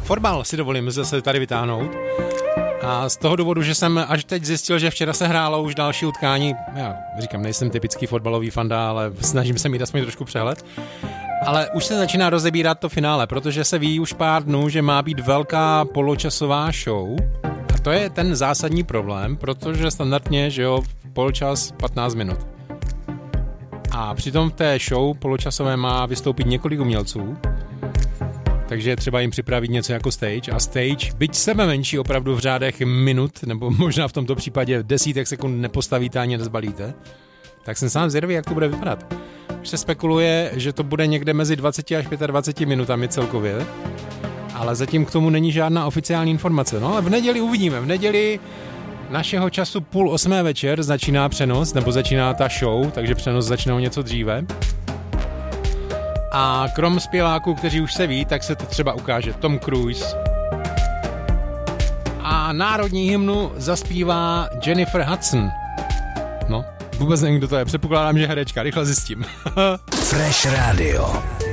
Fotbal si dovolím zase tady vytáhnout. A z toho důvodu, že jsem až teď zjistil, že včera se hrálo už další utkání. Já říkám, nejsem typický fotbalový fanda, ale snažím se mít aspoň trošku přehled. Ale už se začíná rozebírat to finále, protože se ví už pár dnů, že má být velká poločasová show. A to je ten zásadní problém, protože standardně, že jo, poločas 15 minut. A přitom v té show poločasové má vystoupit několik umělců, takže je třeba jim připravit něco jako stage. A stage, byť sebe menší opravdu v řádech minut, nebo možná v tomto případě desítek sekund nepostavíte ani nezbalíte, tak jsem sám zvědavý, jak to bude vypadat. Už se spekuluje, že to bude někde mezi 20 až 25 minutami celkově, ale zatím k tomu není žádná oficiální informace. No ale v neděli uvidíme. V neděli našeho času 7:30 večer začíná přenos, nebo začíná ta show, takže přenos začne o něco dříve. A krom zpěváků, kteří už se ví, tak se to třeba ukáže Tom Cruise. A národní hymnu zaspívá Jennifer Hudson. No, vůbec nevím, kdo to je. Předpokládám, že herečka. Rychle zjistím. Fresh Radio.